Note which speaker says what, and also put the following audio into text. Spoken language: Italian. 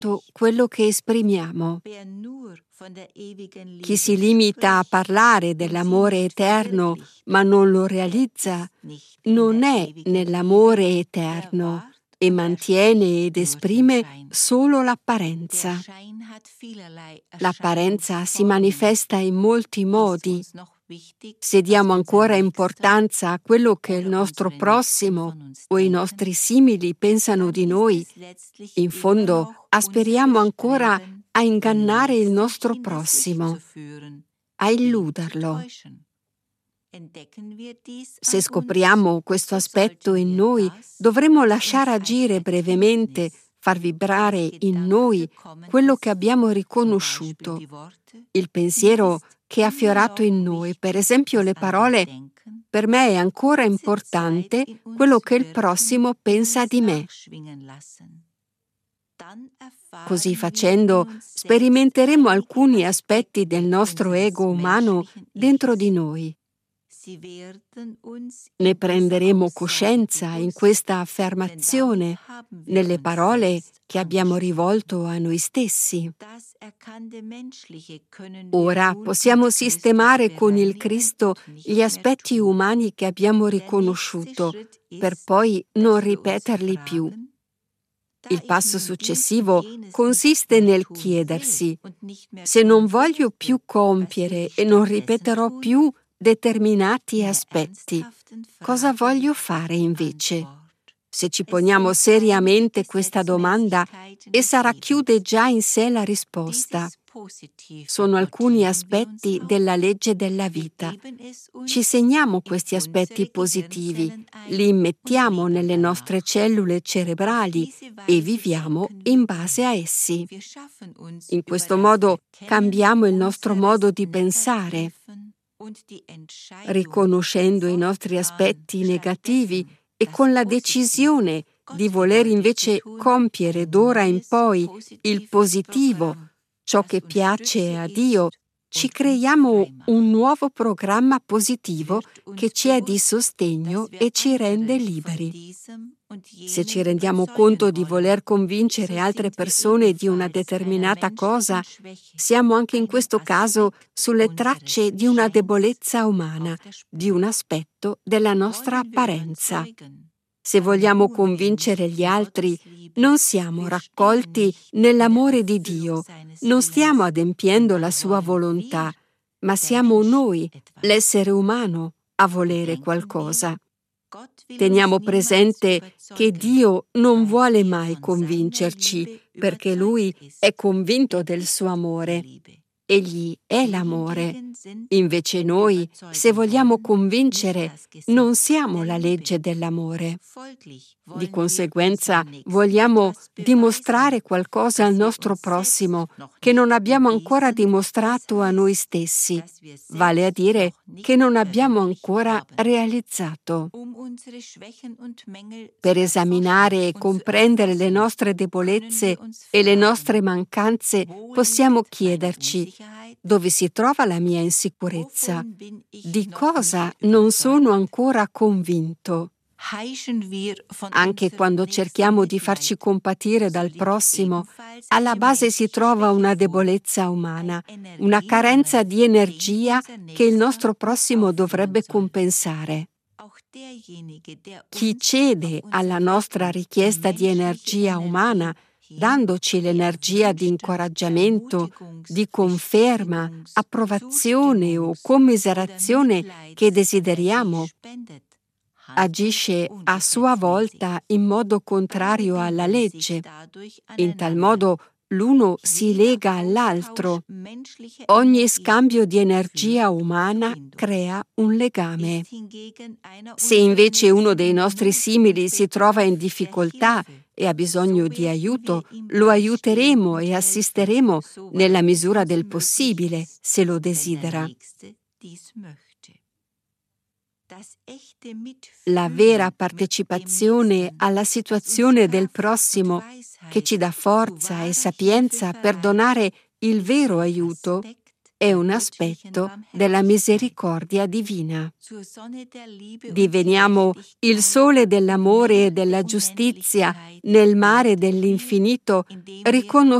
Speaker 1: soltanto quello che esprimiamo. Chi si limita a parlare dell'amore eterno ma non lo realizza, non è nell'amore eterno e mantiene ed esprime solo l'apparenza. L'apparenza si manifesta in molti modi. Se diamo ancora importanza a quello che il nostro prossimo o i nostri simili pensano di noi, in fondo aspiriamo ancora a ingannare il nostro prossimo, a illuderlo. Se scopriamo questo aspetto in noi, dovremo lasciare agire brevemente, far vibrare in noi quello che abbiamo riconosciuto, il pensiero che è affiorato in noi, per esempio le parole: per me è ancora importante quello che il prossimo pensa di me. Così facendo, sperimenteremo alcuni aspetti del nostro ego umano dentro di noi. Ne prenderemo coscienza in questa affermazione, nelle parole che abbiamo rivolto a noi stessi. Ora possiamo sistemare con il Cristo gli aspetti umani che abbiamo riconosciuto, per poi non ripeterli più. Il passo successivo consiste nel chiedersi: se non voglio più compiere e non ripeterò più determinati aspetti, cosa voglio fare invece? Se ci poniamo seriamente questa domanda, essa racchiude già in sé la risposta. Sono alcuni aspetti della legge della vita. Ci segniamo questi aspetti positivi, li immettiamo nelle nostre cellule cerebrali e viviamo in base a essi. In questo modo cambiamo il nostro modo di pensare. Riconoscendo i nostri aspetti negativi e con la decisione di voler invece compiere d'ora in poi il positivo, ciò che piace a Dio, ci creiamo un nuovo programma positivo che ci è di sostegno e ci rende liberi. Se ci rendiamo conto di voler convincere altre persone di una determinata cosa, siamo anche in questo caso sulle tracce di una debolezza umana, di un aspetto della nostra apparenza. Se vogliamo convincere gli altri, non siamo raccolti nell'amore di Dio, non stiamo adempiendo la sua volontà, ma siamo noi, l'essere umano, a volere qualcosa. Teniamo presente che Dio non vuole mai convincerci, perché Lui è convinto del suo amore. Egli è l'amore. Invece noi, se vogliamo convincere, non siamo la legge dell'amore. Di conseguenza, vogliamo dimostrare qualcosa al nostro prossimo che non abbiamo ancora dimostrato a noi stessi, vale a dire che non abbiamo ancora realizzato. Per esaminare e comprendere le nostre debolezze e le nostre mancanze, possiamo chiederci: dove si trova la mia insicurezza? Di cosa non sono ancora convinto? Anche quando cerchiamo di farci compatire dal prossimo, alla base si trova una debolezza umana, una carenza di energia che il nostro prossimo dovrebbe compensare. Chi cede alla nostra richiesta di energia umana, dandoci l'energia di incoraggiamento, di conferma, approvazione o commiserazione che desideriamo, agisce a sua volta in modo contrario alla legge. In tal modo l'uno si lega all'altro. Ogni scambio di energia umana crea un legame. Se invece uno dei nostri simili si trova in difficoltà e ha bisogno di aiuto, lo aiuteremo e assisteremo nella misura del possibile, se lo desidera. La vera partecipazione alla situazione del prossimo, che ci dà forza e sapienza per donare il vero aiuto, è un aspetto della misericordia divina. Diveniamo il sole dell'amore e della giustizia nel mare dell'infinito, riconoscendo